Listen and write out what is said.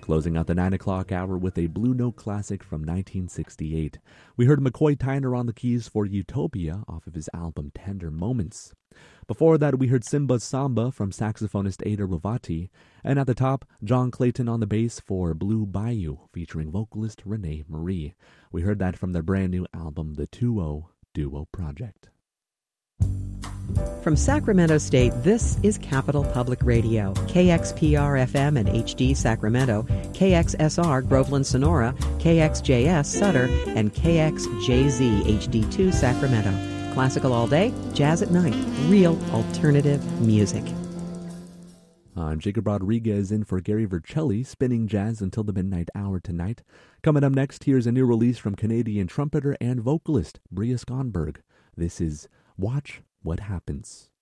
Closing out the 9 o'clock hour with a Blue Note classic from 1968. We heard McCoy Tyner on the keys for Utopia off of his album Tender Moments. Before that, we heard Simba's Samba from saxophonist Ada Ravati. And at the top, John Clayton on the bass for Blue Bayou, featuring vocalist Renee Marie. We heard that from their brand new album, The 2-0 Duo Project. From Sacramento State, this is Capital Public Radio, KXPR-FM and HD Sacramento, KXSR Groveland Sonora, KXJS Sutter, and KXJZ HD2 Sacramento. Classical all day, jazz at night, real alternative music. I'm Jacob Rodriguez in for Gary Vercelli, spinning jazz until the midnight hour tonight. Coming up next, here's a new release from Canadian trumpeter and vocalist Bria Skonberg. This is Watch What Happens.